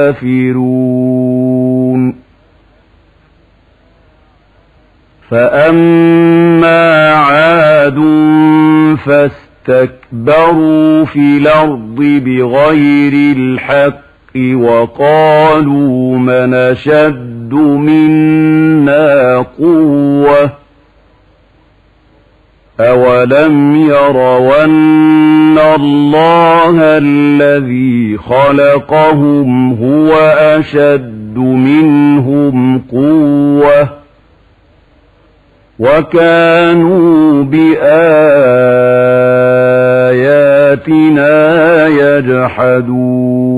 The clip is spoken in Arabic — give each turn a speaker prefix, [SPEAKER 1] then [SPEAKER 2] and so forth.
[SPEAKER 1] الكافرون فأما عاد فاستكبروا في الأرض بغير الحق وقالوا من أشد منا قوة أولم يروا أن الله الذي خلقهم هو أشد منهم قوة وكانوا بآياتنا يجحدون